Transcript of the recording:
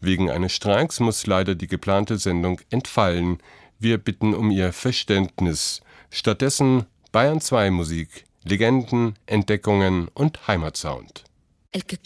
Wegen eines Streiks muss leider die geplante Sendung entfallen. Wir bitten um Ihr Verständnis. Stattdessen Bayern 2 Musik, Legenden, Entdeckungen und Heimatsound. El que